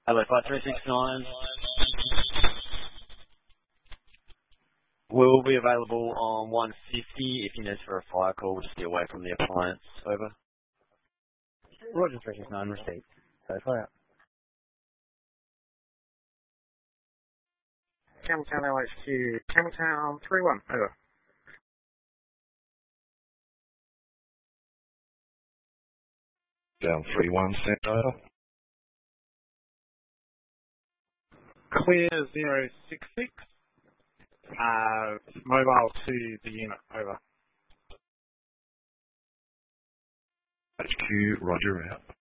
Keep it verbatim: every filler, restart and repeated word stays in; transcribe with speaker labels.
Speaker 1: Hello, five three six nine. Will be available on one fifty if you need for a fire call. We'll just be away from the appliance. Over.
Speaker 2: Roger three six nine, received. So fire out.
Speaker 3: Campbelltown L H Q, Campbelltown three one, over.
Speaker 4: Down three one, send over.
Speaker 3: Clear zero six six, uh, mobile to the unit, over.
Speaker 4: H Q, roger out.